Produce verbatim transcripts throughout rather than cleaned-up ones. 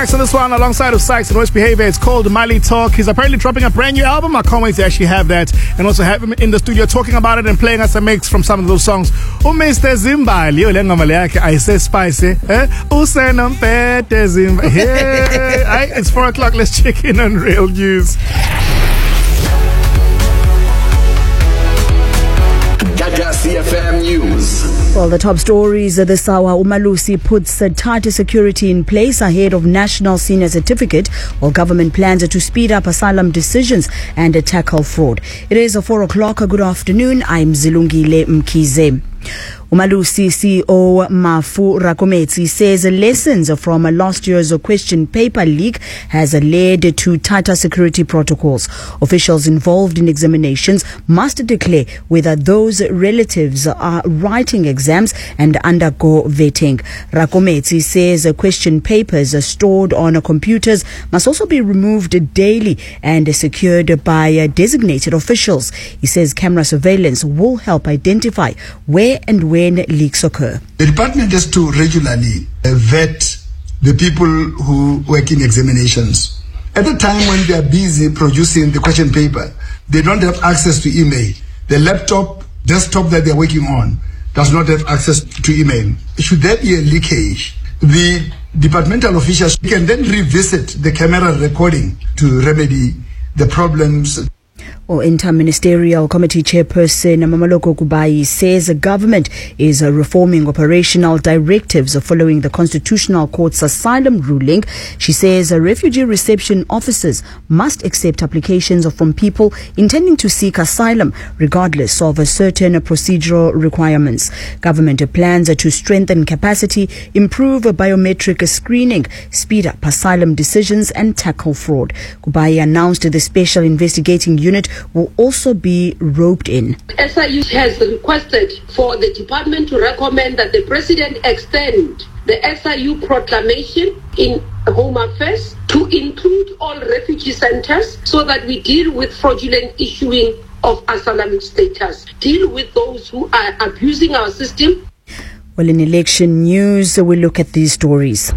Sykes on this one, alongside of Sykes and Worst Behavior. It's called Mali Talk. He's apparently dropping a brand new album. I can't wait to actually have that and also have him in the studio talking about it and playing us a mix from some of those songs. Mister Zimbali, yo le ngoma yakhe ayise spicy, eh? Usenompete Zimbali. Yeah, it's four o'clock. Let's check in on Real News. C F M News. Well, the top stories this hour. Umalusi puts uh, tighter security in place ahead of National Senior Certificate, while government plans to speed up asylum decisions and uh, tackle fraud. It is uh, four o'clock. Good afternoon. I'm Zilungile Mkize. Umalusi C E O Mafu Rakometsi says lessons from last year's question paper leak has led to tighter security protocols. Officials involved in examinations must declare whether those relatives are writing exams and undergo vetting. Rakometsi says question papers stored on computers must also be removed daily and secured by designated officials. He says camera surveillance will help identify where and when leaks occur. The department has to regularly vet the people who work in examinations. At the time when they are busy producing the question paper, they don't have access to email. The laptop, desktop that they're working on does not have access to email. Should there be a leakage, the departmental officials can then revisit the camera recording to remedy the problems. Or Interministerial Committee Chairperson Mamaloko Kubai says the government is uh, reforming operational directives following the Constitutional Court's asylum ruling. She says uh, refugee reception officers must accept applications from people intending to seek asylum regardless of uh, certain procedural requirements. Government plans uh, to strengthen capacity, improve uh, biometric screening, speed up asylum decisions and tackle fraud. Kubai announced the Special Investigating Unit will also be roped in. S I U has requested for the department to recommend that the president extend the S I U proclamation in Home Affairs to include all refugee centers so that we deal with fraudulent issuing of asylum status, deal with those who are abusing our system. Well, in election news, we look at these stories.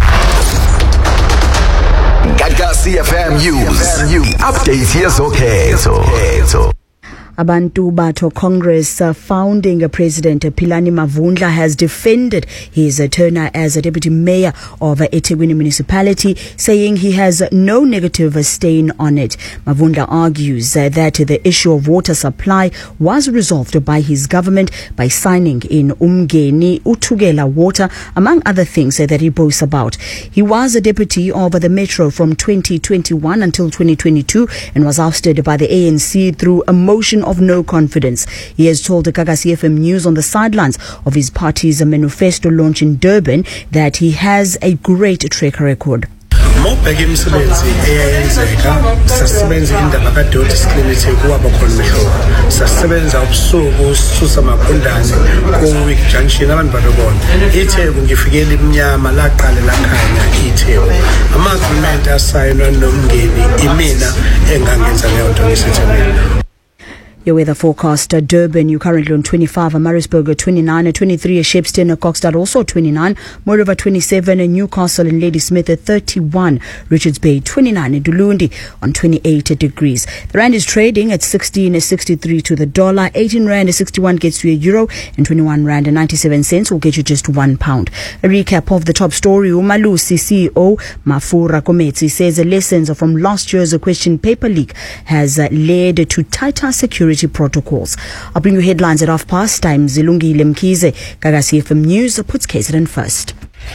Gaga C F M News. Update here's okay. So, so. Abantu Batho Congress uh, founding uh, President uh, Philani Mavundla has defended his uh, tenure as a deputy mayor of uh, eThekwini municipality, saying he has uh, no negative uh, stain on it. Mavundla argues uh, that the issue of water supply was resolved by his government by signing in Umgeni Uthugela Water, among other things uh, that he boasts about. He was a deputy of uh, the Metro from twenty twenty-one until twenty twenty-two and was ousted by the A N C through a motion of no confidence. He has told the Gaga C F M News on the sidelines of his party's manifesto launch in Durban that he has a great track record. Mobheka imisebenzi eyayenzeka sasebenza indaba kaDoti Clinic kuwaba khona mehlo sasebenza ubusuku sisusa amaqondane ku Week Junction abantu badobona iTheku ngifikele iminyama laqala lakhanya iTheku ama agreement asayinwa noMngeni imina engangenza leyo nto ngisithemile. Your weather forecast, uh, Durban, you currently on twenty-five, Maritzburg twenty-nine, twenty-three, Shepstone, Kokstad also twenty-nine, Moreover twenty-seven, Newcastle and Ladysmith at thirty-one, Richards Bay twenty-nine, and Dulundi on twenty-eight degrees. The rand is trading at sixteen sixty-three to the dollar, eighteen rand sixty-one gets you a euro, and twenty-one rand ninety-seven cents will get you just one pound. A recap of the top story. Umalusi C E O Mafu Rakometsi says the lessons from last year's question paper leak has uh, led to tighter security protocols. I'll bring you headlines at half past time. Zilungile Mkize, Gaga C F M News puts K Z N first.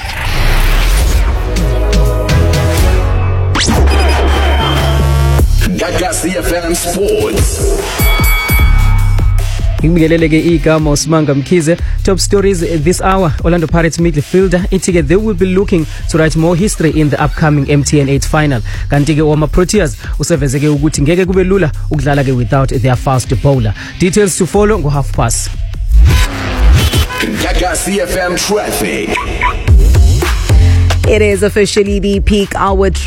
Gaga C F M Sports. Ngibingeleleke igama uSimanga Mkhize. Top stories this hour. Orlando Pirates midfielder Itiget, they will be looking to write more history in the upcoming M T N eight final. Kanti ke wama Proteas usevezeke ukuthi ngeke kube lula ukudlala ke without their fast bowler. Details to follow go half past. Gaga C F M traffic. It is officially the peak hour.